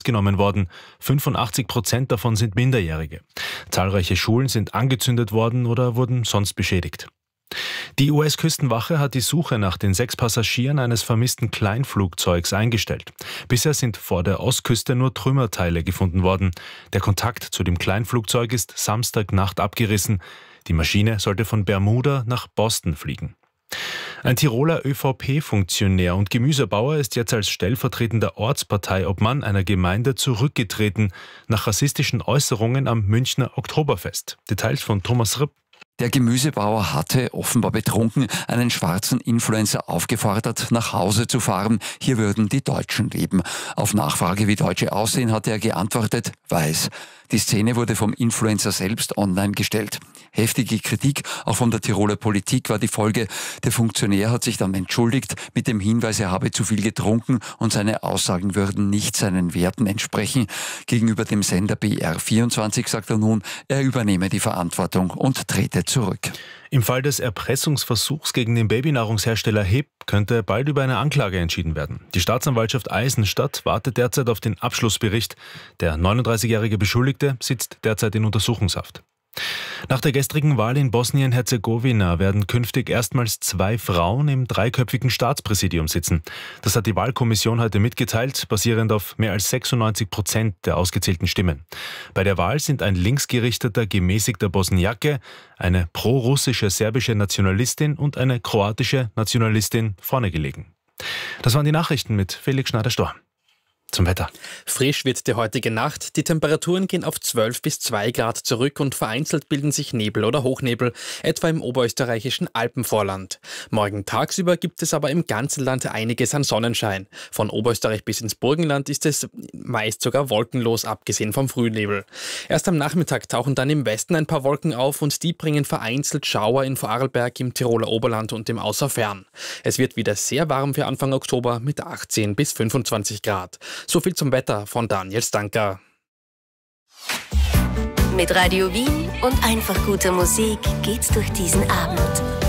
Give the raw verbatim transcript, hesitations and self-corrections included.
genommen worden. fünfundachtzig Prozent davon sind Minderjährige. Zahlreiche Schulen sind angezündet worden oder wurden sonst beschädigt. Die U S-Küstenwache hat die Suche nach den sechs Passagieren eines vermissten Kleinflugzeugs eingestellt. Bisher sind vor der Ostküste nur Trümmerteile gefunden worden. Der Kontakt zu dem Kleinflugzeug ist Samstagnacht abgerissen. Die Maschine sollte von Bermuda nach Boston fliegen. Ein Tiroler ÖVP-Funktionär und Gemüsebauer ist jetzt als stellvertretender Ortsparteiobmann einer Gemeinde zurückgetreten nach rassistischen Äußerungen am Münchner Oktoberfest. Details von Thomas Ripp. Der Gemüsebauer hatte, offenbar betrunken, einen schwarzen Influencer aufgefordert, nach Hause zu fahren. Hier würden die Deutschen leben. Auf Nachfrage, wie Deutsche aussehen, hatte er geantwortet, weiß. Die Szene wurde vom Influencer selbst online gestellt. Heftige Kritik, auch von der Tiroler Politik, war die Folge. Der Funktionär hat sich dann entschuldigt mit dem Hinweis, er habe zu viel getrunken und seine Aussagen würden nicht seinen Werten entsprechen. Gegenüber dem Sender B R vierundzwanzig sagt er nun, er übernehme die Verantwortung und trete zurück. Im Fall des Erpressungsversuchs gegen den Babynahrungshersteller H I P könnte bald über eine Anklage entschieden werden. Die Staatsanwaltschaft Eisenstadt wartet derzeit auf den Abschlussbericht. Der neununddreißigjährige Beschuldigte sitzt derzeit in Untersuchungshaft. Nach der gestrigen Wahl in Bosnien-Herzegowina werden künftig erstmals zwei Frauen im dreiköpfigen Staatspräsidium sitzen. Das hat die Wahlkommission heute mitgeteilt, basierend auf mehr als sechsundneunzig Prozent der ausgezählten Stimmen. Bei der Wahl sind ein linksgerichteter, gemäßigter Bosniake, eine pro-russische serbische Nationalistin und eine kroatische Nationalistin vorne gelegen. Das waren die Nachrichten mit Felix Schneider-Storr. Zum Wetter. Frisch wird die heutige Nacht. Die Temperaturen gehen auf zwölf bis zwei Grad zurück und vereinzelt bilden sich Nebel oder Hochnebel, etwa im oberösterreichischen Alpenvorland. Morgen tagsüber gibt es aber im ganzen Land einiges an Sonnenschein. Von Oberösterreich bis ins Burgenland ist es meist sogar wolkenlos, abgesehen vom Frühnebel. Erst am Nachmittag tauchen dann im Westen ein paar Wolken auf und die bringen vereinzelt Schauer in Vorarlberg, im Tiroler Oberland und im Außerfern. Es wird wieder sehr warm für Anfang Oktober mit achtzehn bis fünfundzwanzig Grad. So viel zum Wetter von Daniel Stanker. Mit Radio Wien und einfach guter Musik geht's durch diesen Abend.